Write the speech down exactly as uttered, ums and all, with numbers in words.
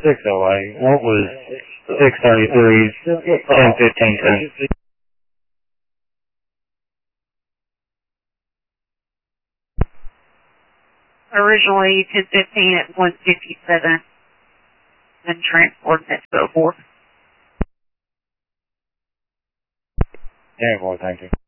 six oh eight. What was six thirty-three, ten fifteen cents? Originally ten fifteen at one fifty-seven, then transported at two oh four. Yeah, boy, thank you.